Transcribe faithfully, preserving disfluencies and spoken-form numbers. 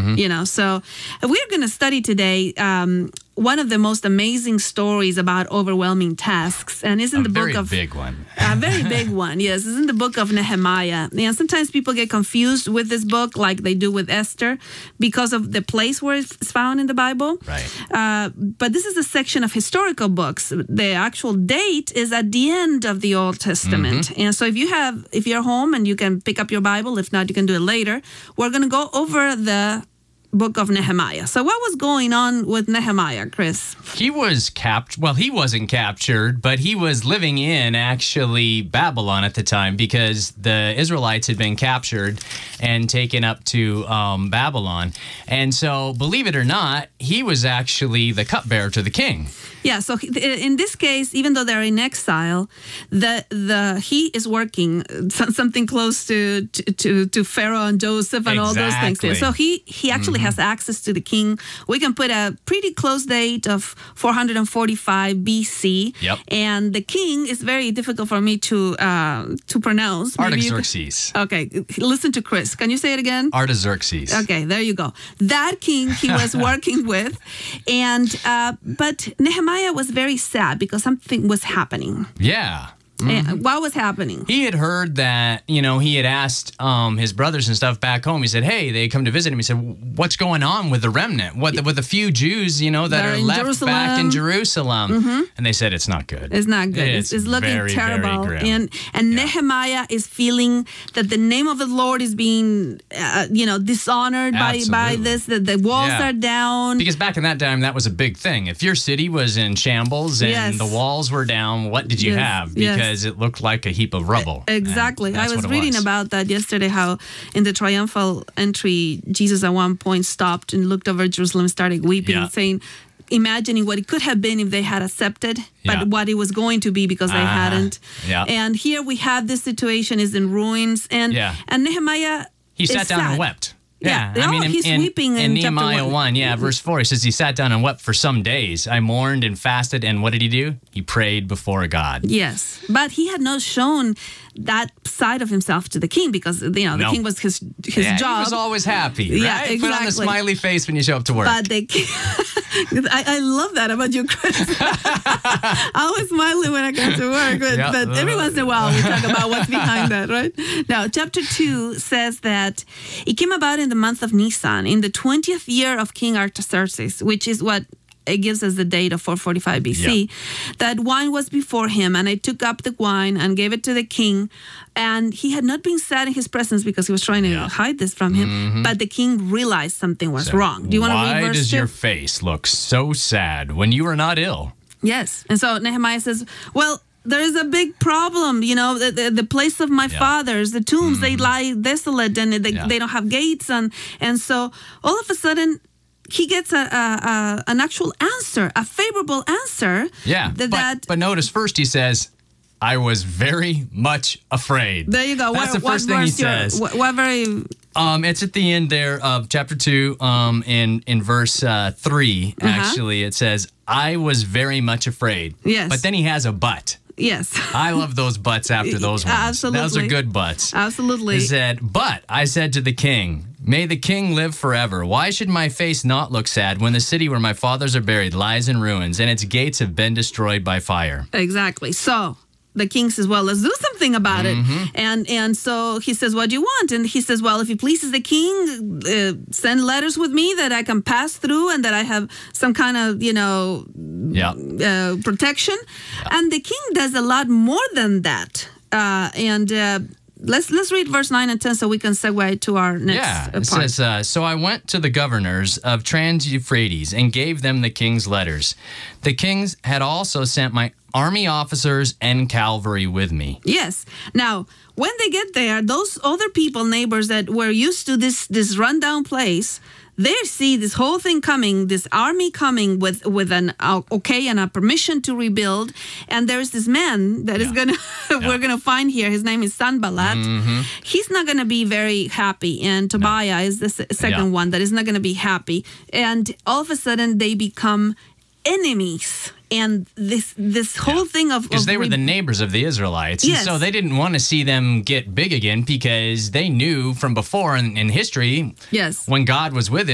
Mm-hmm. You know, so we're going to study today um, one of the most amazing stories about overwhelming tasks, and is in a the very book of big one. a very big one. Yes, it's in the book of Nehemiah. And sometimes people get confused with this book, like they do with Esther, because of the place where it's found in the Bible. Right. Uh, but this is a section of historical books. The actual date is at the end of the Old Testament. Mm-hmm. And so if you have, if you're home and you can pick up your Bible, if not, you can do it later. We're going to go over the book of Nehemiah. So what was going on with Nehemiah, Chris? He was captured. Well, he wasn't captured, but he was living in actually Babylon at the time because the Israelites had been captured and taken up to um, Babylon. And so, believe it or not, he was actually the cupbearer to the king. Yeah, so in this case, even though they're in exile, the the he is working something close to to to Pharaoh and Joseph and exactly. all those things. So he he actually mm-hmm. has access to the king. We can put a pretty close date of four forty-five B C. Yep. And the king is very difficult for me to uh, to pronounce. Artaxerxes. Could, okay, listen to Chris. Can you say it again? Artaxerxes. Okay, there you go. That king he was working with, and uh, but Nehemiah was very sad because something was happening. Yeah. Mm-hmm. And what was happening? He had heard that, you know, he had asked um, his brothers and stuff back home. He said, hey, they come to visit him. He said, what's going on with the remnant? What with the few Jews, you know, that They're are in left Jerusalem. back in Jerusalem? Mm-hmm. And they said, it's not good. It's not good. It's, it's, it's looking very, terrible. Very grim. And and yeah. Nehemiah is feeling that the name of the Lord is being, uh, you know, dishonored by, by this. That the walls yeah. are down. Because back in that time, that was a big thing. If your city was in shambles and yes. the walls were down, what did you yes. have? Because yes. it looked like a heap of rubble. Exactly. I was reading was. about that yesterday, how in the triumphal entry, Jesus at one point stopped and looked over Jerusalem, started weeping, yeah. saying, imagining what it could have been if they had accepted, but yeah. what it was going to be because they uh, hadn't. Yeah. And here we have this situation is in ruins. And, yeah. and Nehemiah He sat down sad. and wept. Yeah, yeah. I mean, oh, in, he's in, weeping in, in Nehemiah one. one, yeah, verse four, he says he sat down and wept for some days. I mourned and fasted, and what did he do? He prayed before God. Yes, but he had not shown that side of himself to the king because, you know, the no. king was his his yeah, job. He was always happy, right? Yeah, exactly. Put on the smiley face when you show up to work. But they, I, I love that about you, Chris. I was smiling when I got to work, but, yeah. but every once in a while we talk about what's behind that, right? Now, chapter two says that it came about in the month of Nisan, in the twentieth year of King Artaxerxes, which is what it gives us the date of four forty-five B C, yeah. that wine was before him, and I took up the wine and gave it to the king, and he had not been sad in his presence because he was trying to yeah. hide this from him, mm-hmm. but the king realized something was so, wrong. Do you want to read verse Why does two? your face look so sad when you are not ill? Yes, and so Nehemiah says, well, there is a big problem, you know, the, the, the place of my yeah. fathers, the tombs, mm-hmm. they lie desolate and they, yeah. they don't have gates, and, and so all of a sudden, he gets a, a, a an actual answer, a favorable answer. Yeah, that, but, but notice first he says, I was very much afraid. There you go. That's what, the first what thing he says. says. What very... Um, it's at the end there of chapter two, um, in, in verse uh, three, uh-huh. actually. It says, I was very much afraid. Yes. But then he has a but. Yes. I love those buts after those ones. Absolutely. Those are good buts. Absolutely. He said, but I said to the king, may the king live forever. Why should my face not look sad when the city where my fathers are buried lies in ruins and its gates have been destroyed by fire? Exactly. So the king says, well, let's do something about mm-hmm. it. And and so he says, what do you want? And he says, well, if it pleases the king, uh, send letters with me that I can pass through and that I have some kind of, you know, yeah. uh, protection. Yeah. And the king does a lot more than that. Uh, and uh, let's let's read verse nine and ten so we can segue to our next yeah, part. It says, uh, so I went to the governors of Trans-Euphrates and gave them the king's letters. The kings had also sent my army officers and cavalry with me. Yes. Now, when they get there, those other people, neighbors that were used to this this rundown place, they see this whole thing coming, this army coming with, with an uh, okay and a permission to rebuild. And there's this man that yeah. is going to, yeah. we're going to find here. His name is Sanballat. Mm-hmm. He's not going to be very happy. And Tobiah no. is the s- second yeah. one that is not going to be happy. And all of a sudden they become enemies. And this this whole yeah. thing of... Because they were re- the neighbors of the Israelites. Yes. And so they didn't want to see them get big again because they knew from before in, in history yes. when God was with